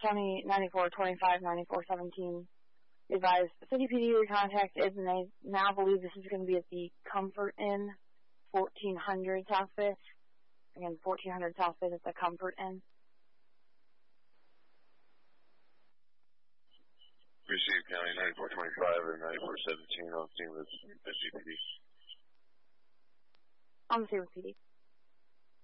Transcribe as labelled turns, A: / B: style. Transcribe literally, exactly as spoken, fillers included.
A: County ninety-four twenty-five ninety-four seventeen. Advised City P D, your contact is, and I now believe this is going to be at the Comfort Inn, fourteen hundred South Fifth. Again, fourteen hundred South Fifth at the Comfort Inn.
B: Received County ninety-four twenty-five and ninety-four seventeen on scene with S G P D.
A: On the scene with P D.